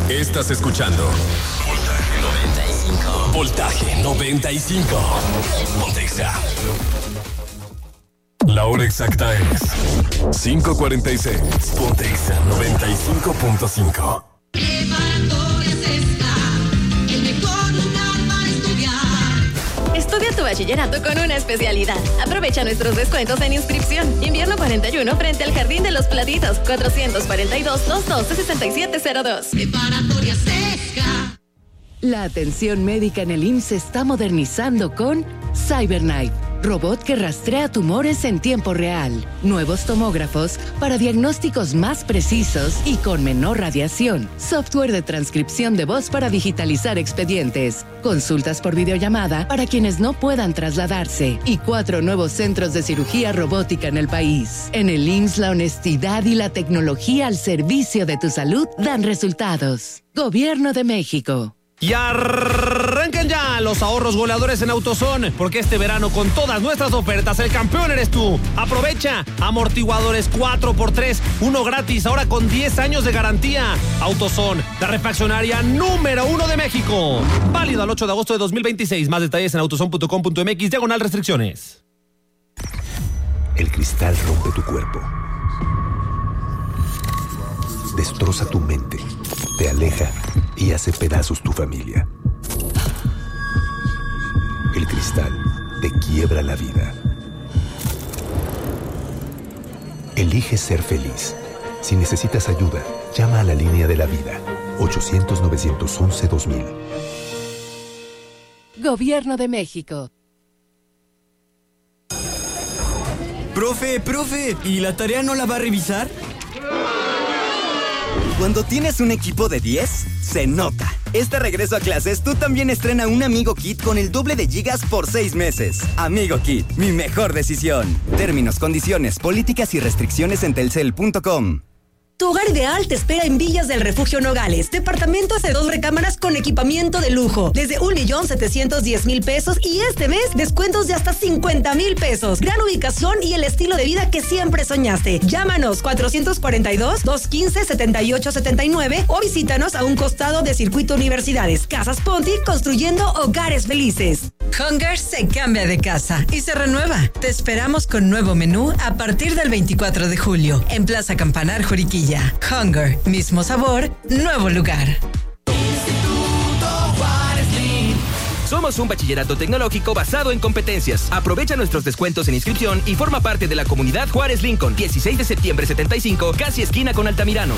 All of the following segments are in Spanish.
Estás escuchando Voltaje 95. Ponte Exa. La hora exacta es 5:46. Ponte Exa 95.5. Estudia tu bachillerato con una especialidad. Aprovecha nuestros descuentos en inscripción. Invierno 41 frente al Jardín de los Platitos. 442-212-6702. Preparatoria Sesca. La atención médica en el IMSS se está modernizando con CyberKnife, robot que rastrea tumores en tiempo real. Nuevos tomógrafos para diagnósticos más precisos y con menor radiación. Software de transcripción de voz para digitalizar expedientes. Consultas por videollamada para quienes no puedan trasladarse. Y 4 nuevos centros de cirugía robótica en el país. En el IMSS, la honestidad y la tecnología al servicio de tu salud dan resultados. Gobierno de México. Y arrancan ya los ahorros goleadores en AutoZone, porque este verano con todas nuestras ofertas el campeón eres tú. Aprovecha amortiguadores 4x3, uno gratis, ahora con 10 años de garantía. AutoZone, la refaccionaria número 1 de México. Válido al 8 de agosto de 2026. Más detalles en autozone.com.mx/restricciones. El cristal rompe tu cuerpo, destroza tu mente, te aleja y hace pedazos tu familia. El cristal te quiebra la vida. Elige ser feliz. Si necesitas ayuda, llama a la línea de la vida. 800-911-2000. Gobierno de México. Profe, ¿y la tarea no la va a revisar? Cuando tienes un equipo de 10, se nota. Este regreso a clases, tú también estrena un Amigo Kit con el doble de gigas por 6 meses. Amigo Kit, mi mejor decisión. Términos, condiciones, políticas y restricciones en telcel.com. Tu hogar ideal te espera en Villas del Refugio Nogales. Departamentos de 2 recámaras con equipamiento de lujo. Desde 1,710,000 pesos y este mes, descuentos de hasta 50,000 pesos. Gran ubicación y el estilo de vida que siempre soñaste. Llámanos 442-215-7879 o visítanos a un costado de Circuito Universidades. Casas Ponti, construyendo hogares felices. Hunger se cambia de casa y se renueva. Te esperamos con nuevo menú a partir del 24 de julio en Plaza Campanar, Juriquilla. Hunger, mismo sabor, nuevo lugar. Somos un bachillerato tecnológico basado en competencias. Aprovecha nuestros descuentos en inscripción y forma parte de la comunidad Juárez Lincoln. 16 de septiembre 75, casi esquina con Altamirano.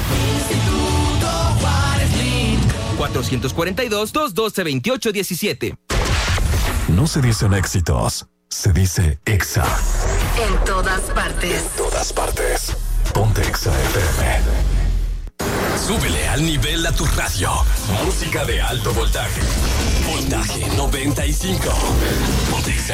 442-212-2817. No se dicen éxitos, se dice Exa. En todas partes. En todas partes. Ponte Exa FM. Súbele al nivel a tu radio. Música de alto voltaje. Voltaje 95. Ponte Exa.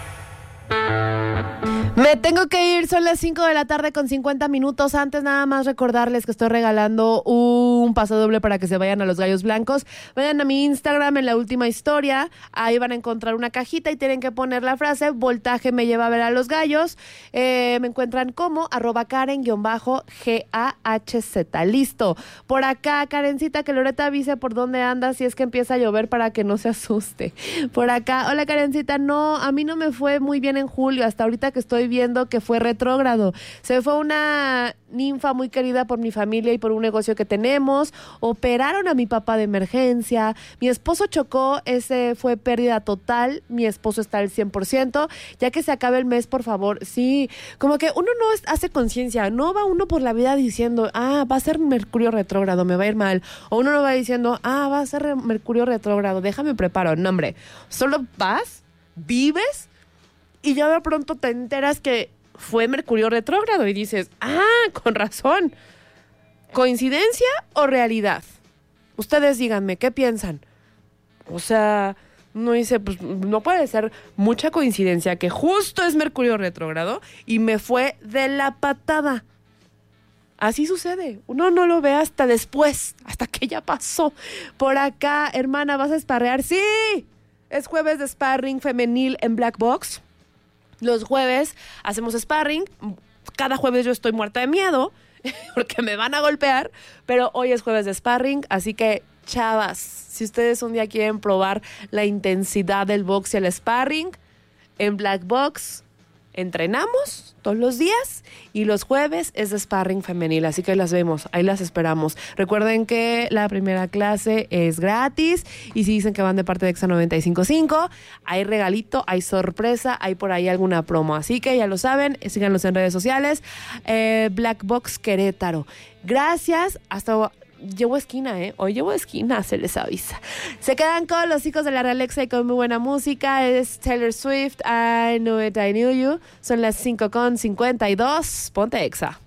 Me tengo que ir, son las 5 de la tarde con 50 minutos. Antes nada más recordarles que estoy regalando un pase doble para que se vayan a los Gallos Blancos. Vayan a mi Instagram en la última historia, ahí van a encontrar una cajita y tienen que poner la frase voltaje me lleva a ver a los gallos. Me encuentran como @Karen_GAHZ. Listo. Por acá, Karencita, que Loreta avise por dónde anda si es que empieza a llover para que no se asuste. Por acá, hola Karencita, no, a mí no me fue muy bien en julio, hasta ahorita que estoy viendo que fue retrógrado. Se fue una ninfa muy querida por mi familia y por un negocio que tenemos. Operaron a mi papá de emergencia. Mi esposo chocó, ese fue pérdida total. Mi esposo está al 100%. Ya que se acabe el mes, por favor. Sí, como que uno no hace conciencia. No va uno por la vida diciendo, va a ser Mercurio retrógrado, me va a ir mal. O uno no va diciendo, va a ser Mercurio retrógrado, déjame preparo. No, hombre, solo vas, vives y ya de pronto te enteras que fue Mercurio retrógrado y dices, con razón. ¿Coincidencia o realidad? Ustedes díganme, ¿qué piensan? O sea, no dice, pues no puede ser mucha coincidencia que justo es Mercurio retrógrado y me fue de la patada. Así sucede. Uno no lo ve hasta después, hasta que ya pasó. Por acá, hermana, ¿vas a esparrear? ¡Sí! Es jueves de sparring femenil en Black Box. Los jueves hacemos sparring. Cada jueves yo estoy muerta de miedo. porque me van a golpear, pero hoy es jueves de sparring, así que chavas, si ustedes un día quieren probar la intensidad del box y el sparring, en Black Box entrenamos todos los días y los jueves es de sparring femenil, así que las vemos, ahí las esperamos. Recuerden que la primera clase es gratis y si dicen que van de parte de Exa 95.5, hay regalito, hay sorpresa, hay por ahí alguna promo, así que ya lo saben, síganos en redes sociales, Black Box Querétaro. Gracias, hasta... Llevo esquina, hoy llevo esquina, se les avisa. Se quedan con los hijos de la Realexa y con muy buena música. Es Taylor Swift, I Knew It, I Knew You. Son las 5:52. Ponte Exa.